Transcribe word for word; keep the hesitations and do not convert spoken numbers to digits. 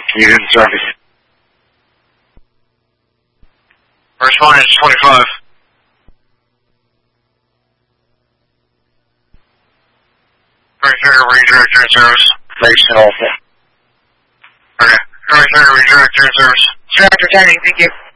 You in service. Responding to twenty-five. thirty-three, redirect your service. Station Alpha. Okay. thirty-three, redirect your service. Tractor turning, thank you.